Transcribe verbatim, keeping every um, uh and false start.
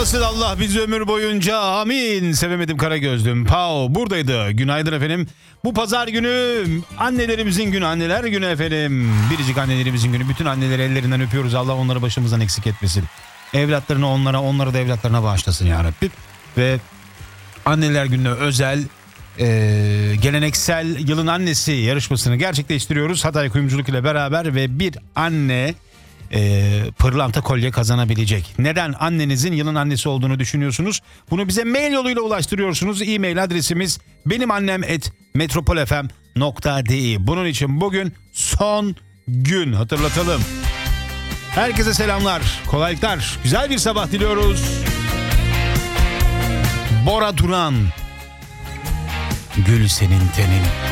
korumasın Allah bizi ömür boyunca, amin. Sevemedim kara gözlüm. Pau buradaydı. Günaydın efendim. Bu pazar günü annelerimizin günü, anneler günü efendim. Biricik annelerimizin günü. Bütün anneleri ellerinden öpüyoruz. Allah onları başımızdan eksik etmesin. Evlatlarını onlara, onları da evlatlarına bağışlasın ya Rabbi. Ve anneler gününe özel e, geleneksel yılın annesi yarışmasını gerçekleştiriyoruz. Hatay Kuyumculuk ile beraber ve bir anne e, pırlanta kolye kazanabilecek. Neden annenizin yılın annesi olduğunu düşünüyorsunuz? Bunu bize mail yoluyla ulaştırıyorsunuz. E-mail adresimiz benimannem et metropolfm nokta de. Bunun için bugün son gün, hatırlatalım. Herkese selamlar, kolaylıklar, güzel bir sabah diliyoruz. Bora Duran, gül senin tenin.